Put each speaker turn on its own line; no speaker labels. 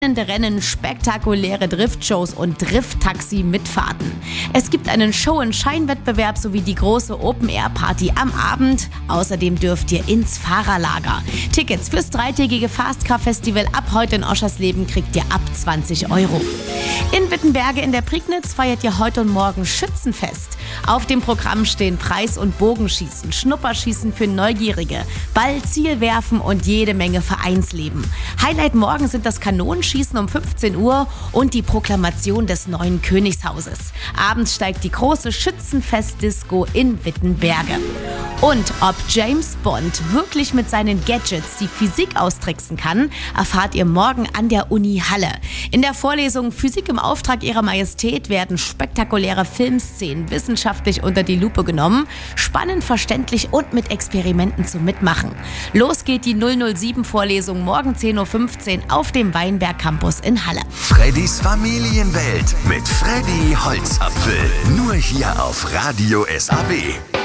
Rennen, spektakuläre Driftshows und Drift-Taxi-Mitfahrten. Es gibt einen Show-and-Shine-Wettbewerb sowie die große Open-Air-Party am Abend. Außerdem dürft ihr ins Fahrerlager. Tickets fürs dreitägige Fastcar-Festival ab heute in Oschersleben kriegt ihr ab 20 €. In Wittenberge in der Prignitz feiert ihr heute und morgen Schützenfest. Auf dem Programm stehen Preis- und Bogenschießen, Schnupperschießen für Neugierige, Ball, Zielwerfen und jede Menge Vereinsleben. Highlight morgen sind das Kanonenschießen um 15 Uhr und die Proklamation des neuen Königshauses. Abends steigt die große Schützenfest-Disco in Wittenberge. Und ob James Bond wirklich mit seinen Gadgets die Physik austricksen kann, erfahrt ihr morgen an der Uni Halle. In der Vorlesung Physik im Auftrag Ihrer Majestät werden spektakuläre Filmszenen wissenschaftlich unter die Lupe genommen, spannend, verständlich und mit Experimenten zum Mitmachen. Los geht die 007-Vorlesung morgen 10:15 Uhr auf dem Weinberg Campus in Halle.
Freddys Familienwelt mit Freddy Holzapfel. Nur hier auf Radio SAW.